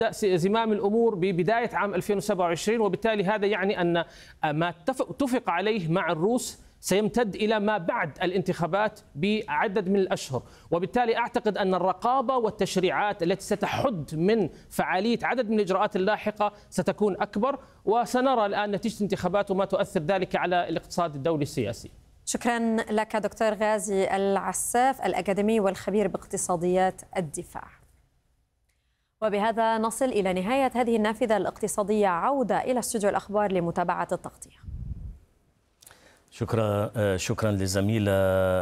زمام الأمور ببداية عام 2027، وبالتالي هذا يعني أن ما اتفق عليه مع الروس سيمتد إلى ما بعد الانتخابات بعدد من الأشهر، وبالتالي أعتقد أن الرقابة والتشريعات التي ستحد من فعالية عدد من الإجراءات اللاحقة ستكون أكبر، وسنرى الآن نتيجة الانتخابات وما تؤثر ذلك على الاقتصاد الدولي السياسي. شكرا لك دكتور غازي العساف الأكاديمي والخبير باقتصاديات الدفاع. وبهذا نصل إلى نهاية هذه النافذة الاقتصادية. عودة إلى استوديو الأخبار لمتابعة التغطية. شكرا للزميلة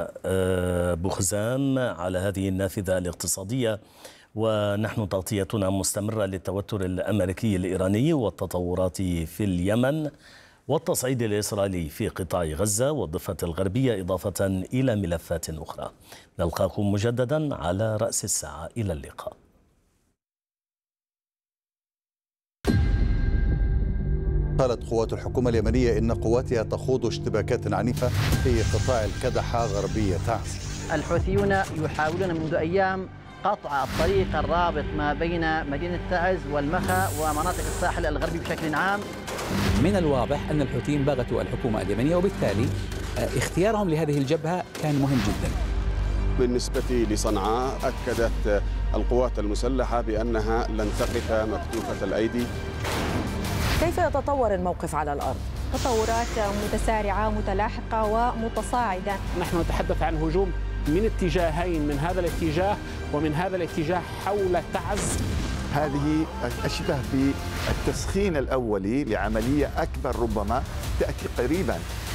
بوخزام على هذه النافذة الاقتصادية. ونحن تغطيتنا مستمرة للتوتر الأمريكي الإيراني والتطورات في اليمن والتصعيد الإسرائيلي في قطاع غزة والضفة الغربية، إضافة إلى ملفات أخرى. نلقاكم مجددا على رأس الساعة. إلى اللقاء. قالت قوات الحكومة اليمنية إن قواتها تخوض اشتباكات عنيفة في قطاع الكدحة غربية تعز. الحوثيون يحاولون منذ أيام قطع الطريق الرابط ما بين مدينة تعز والمخا ومناطق الساحل الغربي بشكل عام. من الواضح أن الحوثيين بغتوا الحكومة اليمنية، وبالتالي اختيارهم لهذه الجبهة كان مهم جدا. بالنسبة لصنعاء أكدت القوات المسلحة بأنها لن تقف مكتوفة الأيدي. كيف يتطور الموقف على الأرض؟ تطورات متسارعة متلاحقة ومتصاعدة. نحن نتحدث عن هجوم من اتجاهين، من هذا الاتجاه ومن هذا الاتجاه حول تعز. هذه أشبه بالتسخين الأولي لعملية أكبر ربما تأتي قريبا.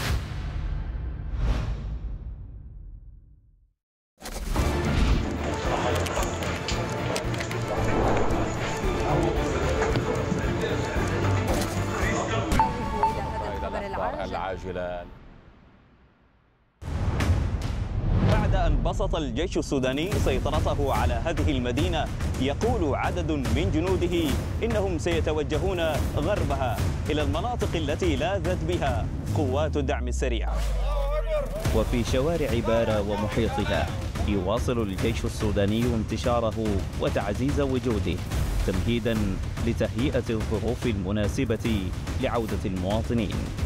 بعد أن بسط الجيش السوداني سيطرته على هذه المدينة، يقول عدد من جنوده إنهم سيتوجهون غربها إلى المناطق التي لاذت بها قوات الدعم السريع. وفي شوارع بارا ومحيطها يواصل الجيش السوداني انتشاره وتعزيز وجوده تمهيدا لتهيئة الظروف المناسبة لعودة المواطنين.